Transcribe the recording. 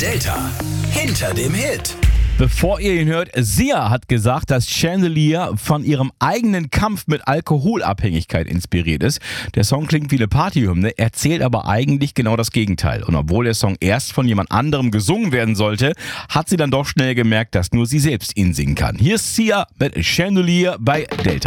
Delta. Hinter dem Hit. Bevor ihr ihn hört, Sia hat gesagt, dass Chandelier von ihrem eigenen Kampf mit Alkoholabhängigkeit inspiriert ist. Der Song klingt wie eine Partyhymne, erzählt aber eigentlich genau das Gegenteil. Und obwohl der Song erst von jemand anderem gesungen werden sollte, hat sie dann doch schnell gemerkt, dass nur sie selbst ihn singen kann. Hier ist Sia mit Chandelier bei Delta.